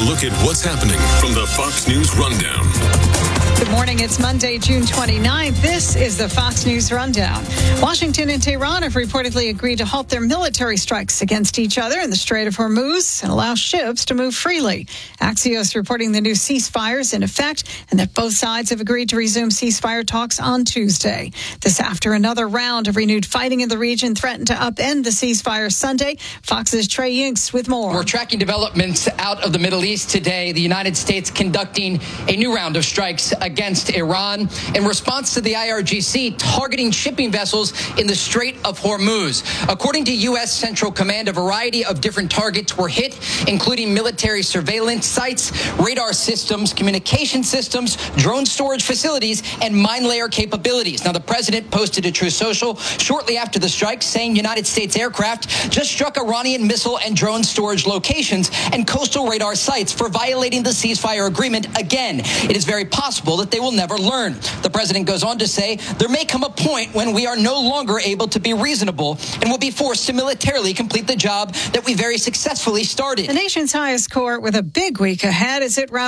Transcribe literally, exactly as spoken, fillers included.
look at what's happening from the Fox News Rundown. Good morning. It's Monday, June twenty-ninth. This is the Fox News Rundown. Washington and Tehran have reportedly agreed to halt their military strikes against each other in the Strait of Hormuz and allow ships to move freely. Axios reporting the new ceasefire is in effect and that both sides have agreed to resume ceasefire talks on Tuesday. This after another round of renewed fighting in the region threatened to upend the ceasefire Sunday. Fox's Trey Yinks with more. We're tracking developments out of the Middle East today. The United States conducting a new round of strikes against Iran in response to the I R G C targeting shipping vessels in the Strait of Hormuz. According to U S Central Command, a variety of different targets were hit, including military surveillance sites, radar systems, communication systems, drone storage facilities, and mine layer capabilities. Now, the president posted to Truth Social shortly after the strike saying United States aircraft just struck Iranian missile and drone storage locations and coastal radar sites for violating the ceasefire agreement again. It is very possible that they will never learn. The president goes on to say there may come a point when we are no longer able to be reasonable and will be forced to militarily complete the job that we very successfully started. The nation's highest court with a big week ahead as it